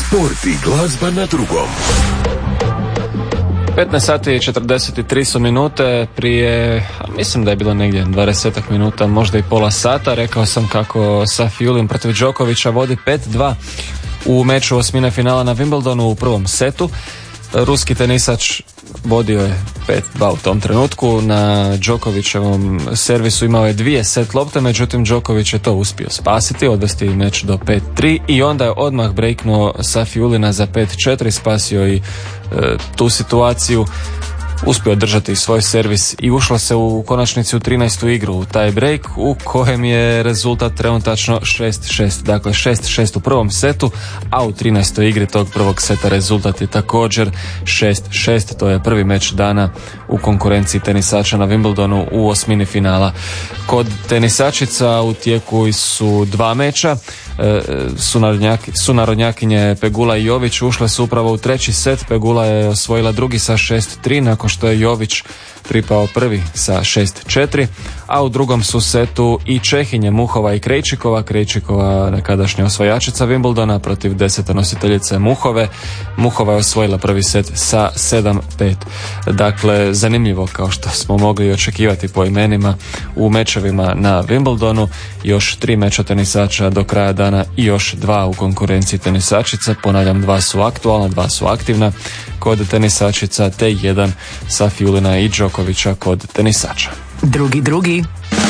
Sport i glazba na drugom. 15 sati i 43 su minute, prije, mislim da je bilo negdje 20 minuta, možda i pola sata, rekao sam kako Safiulin protiv Đokovića vodi 5-2 u meču osmine finala na Wimbledonu u prvom setu. Ruski tenisač vodio je 5-2 u tom trenutku, na Đokovićevom servisu imao je 2 set lopte, međutim Đoković je to uspio spasiti, odvesti meč do 5-3 i onda je odmah breaknuo Safiulina za 5-4, spasio i tu situaciju, uspio držati svoj servis i ušlo se u konačnici u 13. igru, u taj break u kojem je rezultat trenutačno 6-6, dakle 6-6 u prvom setu, a u 13. igri tog prvog seta rezultat je također 6-6, to je prvi meč dana u konkurenciji tenisača na Wimbledonu u osmini finala. Kod tenisačica u tijeku su dva meča, sunarodnjakinje Pegula i Jović ušle su upravo u treći set. Pegula je osvojila drugi sa 6-3 nakon što je Jović pripao prvi sa 6-4, a u drugom su setu i Čehinje Muhova i Krejčikova. Krejčikova nekadašnja osvajačica Wimbledona protiv desetonositeljice Muhove. Muhova je osvojila prvi set sa 7-5. Dakle, zanimljivo kao što smo mogli očekivati po imenima u mečevima na Wimbledonu. Još 3 meča tenisača do kraja dana i još 2 u konkurenciji tenisačica. Ponavljam, 2 su aktualna, 2 su aktivna kod tenisačica, te 1 Safiulina i Đokovića kod tenisača. Drugi.